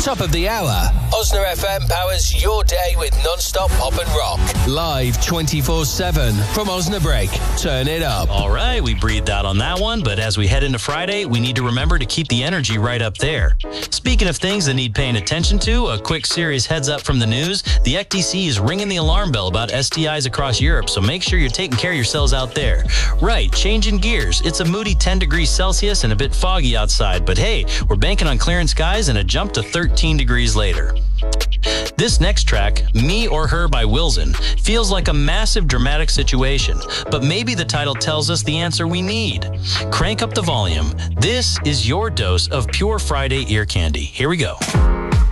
Top of the hour. Osna FM powers your day with non-stop pop and rock. Live 24/7 from Osnabrück. Turn it up. All right, we breathed out on that one, but as we head into Friday, we need to remember to keep the energy right up there. Speaking of things that need paying attention to, a quick serious heads up from the news. The FTC is ringing the alarm bell about STIs across Europe, so make sure you're taking care of yourselves out there. Right, changing gears. It's a moody 10 degrees Celsius and a bit foggy outside, but hey, we're banking on clearing skies and a jump to 13 degrees later. This next track, Me or Her by Wilson, feels like a massive dramatic situation, but maybe the title tells us the answer we need. Crank up the volume. This is your dose of pure Friday ear candy. Here we go.